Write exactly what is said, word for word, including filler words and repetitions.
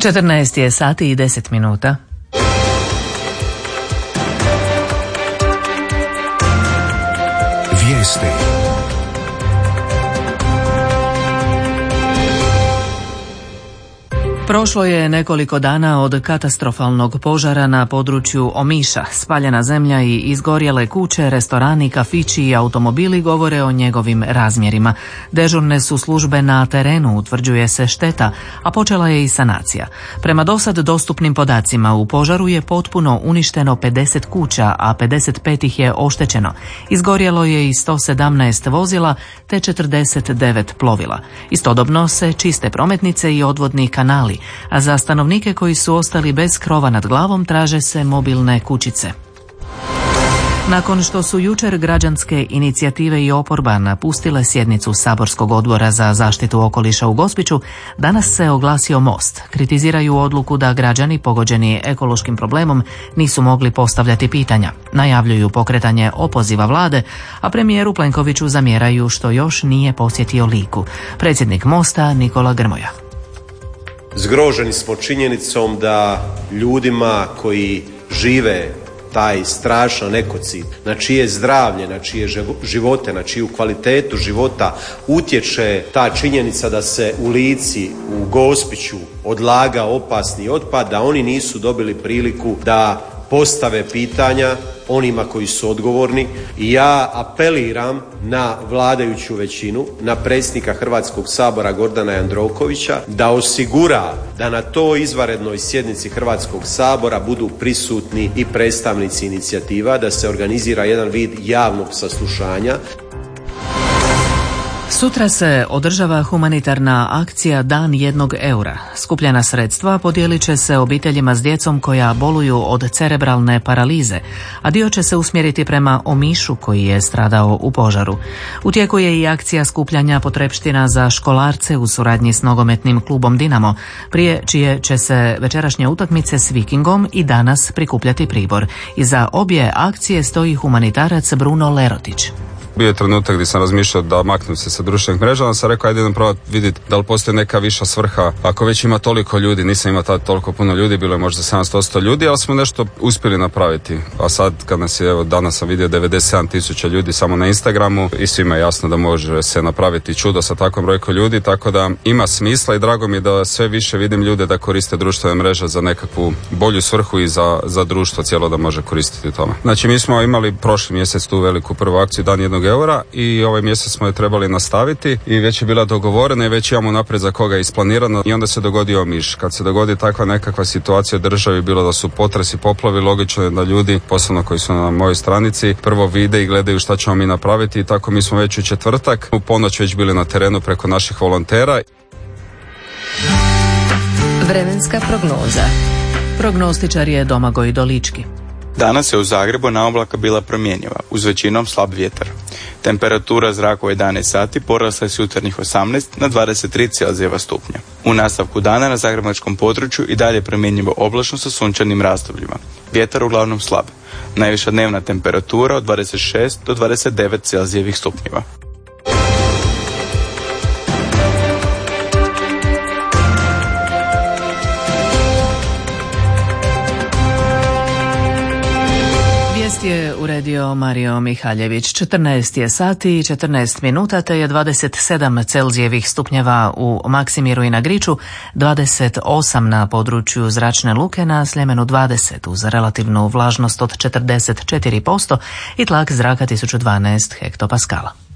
četrnaest je sati i deset minuta. Vijesti. Prošlo je nekoliko dana od katastrofalnog požara na području Omiša. Spaljena zemlja i izgorjele kuće, restorani, kafići i automobili govore o njegovim razmjerima. Dežurne su službe na terenu, utvrđuje se šteta, a počela je i sanacija. Prema dosad dostupnim podacima, u požaru je potpuno uništeno pedeset kuća, a pedeset pet ih je oštećeno. Izgorjelo je i sto sedamnaest vozila te četrdeset devet plovila. Istodobno se čiste prometnice i odvodni kanali, a za stanovnike koji su ostali bez krova nad glavom traže se mobilne kućice. Nakon što su jučer građanske inicijative i oporba napustile sjednicu Saborskog odbora za zaštitu okoliša u Gospiću, danas se oglasio Most. Kritiziraju odluku da građani pogođeni ekološkim problemom nisu mogli postavljati pitanja. Najavljuju pokretanje opoziva vlade, a premijeru Plenkoviću zamjeraju što još nije posjetio Liku. Predsjednik Mosta Nikola Grmoja. Zgroženi smo činjenicom da ljudima koji žive taj strašan ekocid, na čije zdravlje, na čije živote, na čiju kvalitetu života utječe ta činjenica da se u Lici, u Gospiću odlaga opasni otpad, da oni nisu dobili priliku da postave pitanja onima koji su odgovorni. I ja apeliram na vladajuću većinu, na predsjednika Hrvatskog sabora Gordana Jandrokovića da osigura da na toj izvanrednoj sjednici Hrvatskog sabora budu prisutni i predstavnici inicijativa, da se organizira jedan vid javnog saslušanja. Sutra se održava humanitarna akcija Dan jednog eura. Skupljena sredstva podijelit će se obiteljima s djecom koja boluju od cerebralne paralize, a dio će se usmjeriti prema Omišu koji je stradao u požaru. U tijeku je i akcija skupljanja potrepština za školarce u suradnji s nogometnim klubom Dinamo, prije čije će se večerašnje utakmice s Vikingom i danas prikupljati pribor. Iza obje akcije stoji humanitarac Bruno Lerotić. Bio je trenutak gdje sam razmišljao da maknem se sa društvenih mreža, onda sam rekao ajde idem probati vidjeti da li postoji neka viša svrha. Ako već ima toliko ljudi, nisam imao tada toliko puno ljudi, bilo je možda sedamsto ljudi, ali smo nešto uspjeli napraviti. A sad kad nas je, evo danas sam vidio devedeset sedam tisuća ljudi samo na Instagramu i svima je jasno da može se napraviti čudo sa takvom brojkom ljudi, tako da ima smisla i drago mi je da sve više vidim ljude da koriste društvene mreže za nekakvu bolju svrhu i za, za društvo cijelo da može koristiti tome. Znači mi smo imali prošli mjesec tu veliku prvu akciju Dan jednog eura i ovaj mjesec smo je trebali nastaviti i već je bila dogovorena i već imamo naprijed za koga je isplanirano i onda se dogodio Omiš. Kad se dogodi takva nekakva situacija u državi, bilo da su potresi, poplavi, logično je da ljudi, posebno koji su na mojoj stranici, prvo vide i gledaju šta ćemo mi napraviti i tako mi smo već u četvrtak u ponoć već bili na terenu preko naših volontera. Vremenska prognoza. Prognostičar je Domagoj Dolički. Danas je u Zagrebu na oblaka bila promjenjiva, uz većinom slab vjetar. Temperatura zraka u jedanaest sati porasla je s jutarnjih osamnaest na dvadeset tri Celzijeva stupnja. U nastavku dana na zagrebačkom području i dalje promjenjivo oblačno sa sunčanim razdobljima. Vjetar uglavnom slab. Najviša dnevna temperatura od dvadeset šest do dvadeset devet Celzijevih stupnjeva. Je uredio Mario Mihaljević. četrnaest je sati i četrnaest minuta te je dvadeset sedam Celzijevih stupnjeva u Maksimiru i na Griču, dvadeset osam na području Zračne luke, na Sljemenu dvadeset uz relativnu vlažnost od četrdeset četiri posto i tlak zraka tisuću dvanaest hektopaskala.